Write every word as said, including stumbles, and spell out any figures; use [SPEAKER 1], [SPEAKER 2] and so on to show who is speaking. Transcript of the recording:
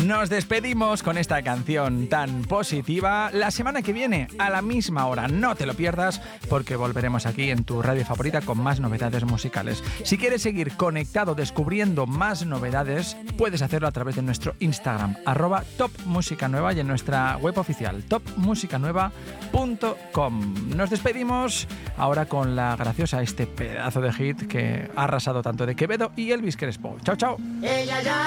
[SPEAKER 1] Nos despedimos con esta canción tan positiva. La semana que viene, a la misma hora, no te lo pierdas, porque volveremos aquí en tu radio favorita con más novedades musicales. Si quieres seguir conectado descubriendo más novedades, puedes hacerlo a través de nuestro Instagram, arroba Top Música Nueva, y en nuestra web oficial, top música nueva punto com. Nos despedimos ahora con la graciosa, este pedazo de hit que ha arrasado tanto de Quevedo y Elvis Crespo. Chao, chao. Ella ya